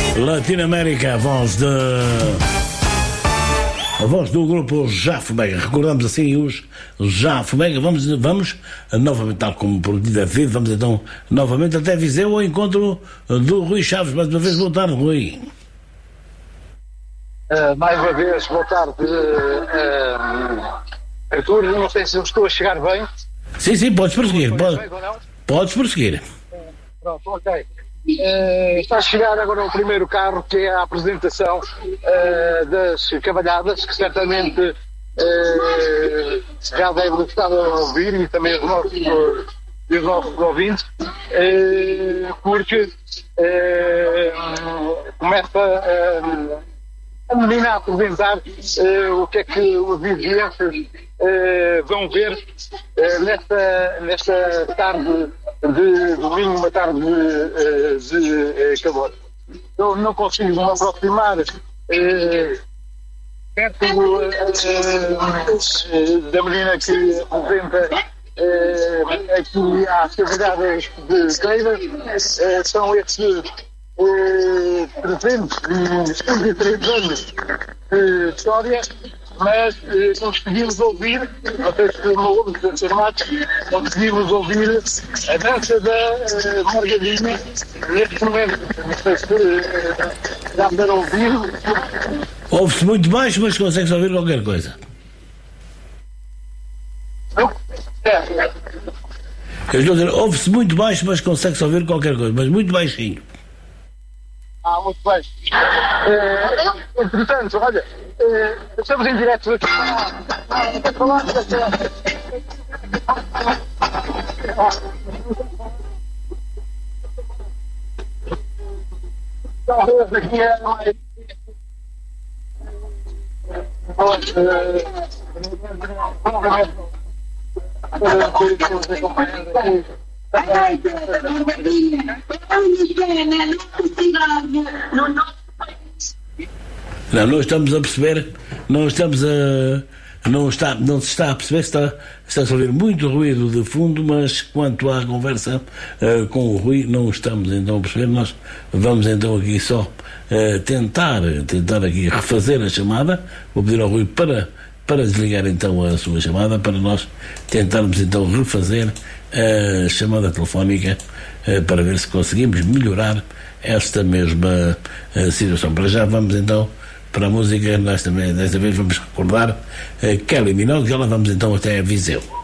Latinoamérica, a voz do grupo Jafomega. Recordamos assim os Jafomega. Vamos novamente, tal como prometido, vamos então novamente até Viseu ao encontro do Rui Chaves. Mais uma vez, boa tarde, Rui. Mais uma vez, boa tarde, Artur. Não sei se eu estou a chegar bem. Sim, podes prosseguir. Podes prosseguir. Pronto, ok. Está a chegar agora o primeiro carro, que é a apresentação das cavalhadas, que certamente já devem estar a ouvir, e também os nossos ouvintes, porque começa a menina a apresentar o que é que os vizinhos vão ver nesta tarde de domingo, uma tarde de calor. Eu não consigo me aproximar perto da menina que apresenta aqui às cavalhadas de Queiras. São estes 333 anos de história, mas conseguimos ouvir, até se não ouve os formatos, conseguimos ouvir a dança da Margadinha neste momento. Não sei se já puderam ouvir. Ouve-se muito baixo, mas consegue-se ouvir qualquer coisa. Eu estou a dizer, ouve-se muito baixo, mas consegue-se ouvir qualquer coisa, mas muito baixinho. Muito bem. Entretanto, olha, estamos em direto aqui. Talvez aqui é mais. Não estamos a perceber, não se está a perceber, está a ouvir muito ruído de fundo, mas quanto à conversa com o Rui, não estamos então a perceber. Nós vamos então aqui só tentar aqui refazer a chamada. Vou pedir ao Rui para desligar então a sua chamada, para nós tentarmos então refazer a chamada telefónica para ver se conseguimos melhorar esta mesma situação. Para já vamos então para a música. Desta vez vamos recordar Kelly Minogue, e lá vamos então até Viseu.